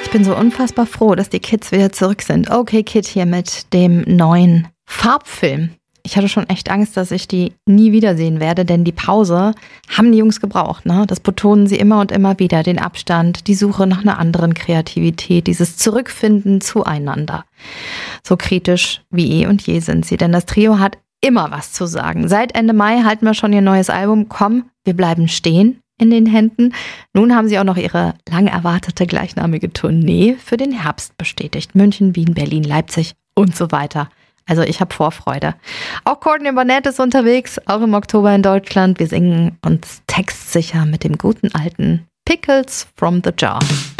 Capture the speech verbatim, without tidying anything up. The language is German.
Ich bin so unfassbar froh, dass die Kids wieder zurück sind. Okay Kid hier mit dem neuen Farbfilm. Ich hatte schon echt Angst, dass ich die nie wiedersehen werde, denn die Pause haben die Jungs gebraucht. Ne? Das betonen sie immer und immer wieder. Den Abstand, die Suche nach einer anderen Kreativität, dieses Zurückfinden zueinander. So kritisch wie eh und je sind sie, denn das Trio hat immer was zu sagen. Seit Ende Mai halten wir schon ihr neues Album Komm, wir bleiben stehen in den Händen. Nun haben sie auch noch ihre lang erwartete gleichnamige Tournee für den Herbst bestätigt. München, Wien, Berlin, Leipzig und so weiter. Also ich habe Vorfreude. Auch Courtney Barnett ist unterwegs, auch im Oktober in Deutschland. Wir singen uns textsicher mit dem guten alten Pickles from the Jar.